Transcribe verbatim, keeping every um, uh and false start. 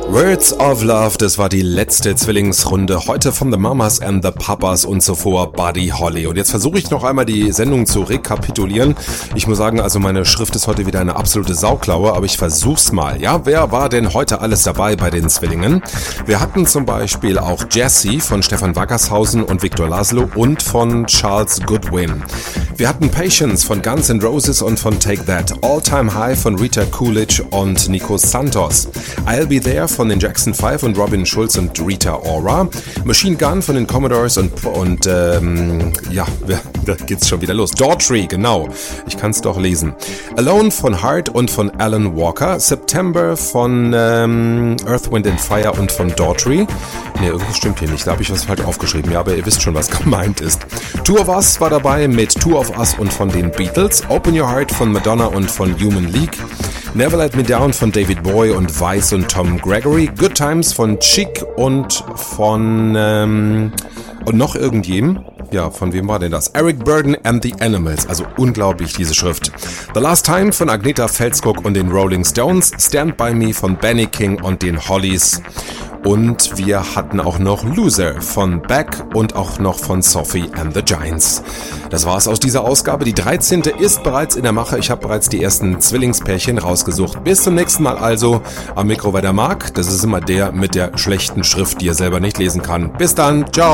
Words of Love, das war die letzte Zwillingsrunde heute von The Mamas and the Papas und zuvor Buddy Holly. Und jetzt versuche ich noch einmal die Sendung zu rekapitulieren. Ich muss sagen, also meine Schrift ist heute wieder eine absolute Sauklaue, aber ich versuch's mal. Ja, wer war denn heute alles dabei bei den Zwillingen? Wir hatten zum Beispiel auch Jessie von Stefan Wackershausen und Victor Laszlo und von Charles Goodwin. Wir hatten Patience von Guns N' Roses und von Take That. All Time High von Rita Coolidge und Nico Santos. I'll Be There von den Jackson five und Robin Schulz und Rita Ora. Machine Gun von den Commodores und, und ähm, ja, da geht's schon wieder los. Daughtry, genau. Ich kann's doch lesen. Alone von Heart und von Alan Walker. September von ähm, Earth, Wind and Fire und von Daughtry. Ne, irgendwas stimmt hier nicht. Da habe ich was falsch aufgeschrieben. Ja, aber ihr wisst schon, was gemeint ist. Two of Us war dabei mit Two of Us und von den Beatles. Open Your Heart von Madonna und von Human League. Never Let Me Down von David Bowie und Weiss und Tom Gregory. Good Times von Chic und von ähm, und noch irgendjemandem. Ja, von wem war denn das? Eric Burdon and the Animals. Also unglaublich, diese Schrift. The Last Time von Agnetha Felskog und den Rolling Stones. Stand By Me von Benny King und den Hollies. Und wir hatten auch noch Loser von Beck und auch noch von Sophie and the Giants. Das war's aus dieser Ausgabe. Die dreizehnte ist bereits in der Mache. Ich habe bereits die ersten Zwillingspärchen rausgesucht. Bis zum nächsten Mal also. Am Mikro war der Marc. Das ist immer der mit der schlechten Schrift, die er selber nicht lesen kann. Bis dann. Ciao.